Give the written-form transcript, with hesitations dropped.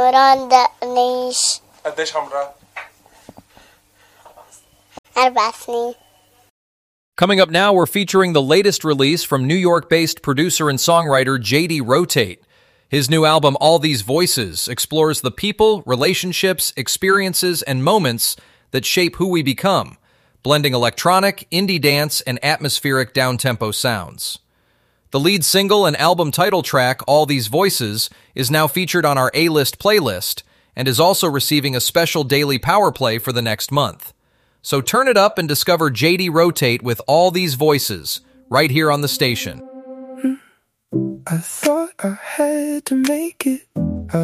عمران دقنيش. قديش عمرها؟ 4 سنين. Coming up now, we're featuring the latest release from New York-based producer and songwriter J.D. Rotate. His new album, All These Voices, explores the people, relationships, experiences, and moments that shape who we become, blending electronic, indie dance, and atmospheric down-tempo sounds. The lead single and album title track, All These Voices, is now featured on our A-List playlist and is also receiving a special daily power play for the next month. So turn it up and discover J.D. Rotate with All These Voices, right here on the station. I thought I had to make it.